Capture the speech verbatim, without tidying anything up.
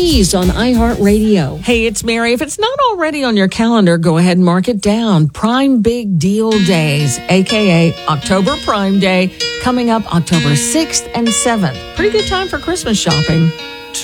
Cheese on iHeartRadio. Hey, it's Mary. If it's not already on your calendar, go ahead and mark it down. Prime Big Deal Days, a k a. October Prime Day, coming up October sixth and seventh. Pretty good time for Christmas shopping.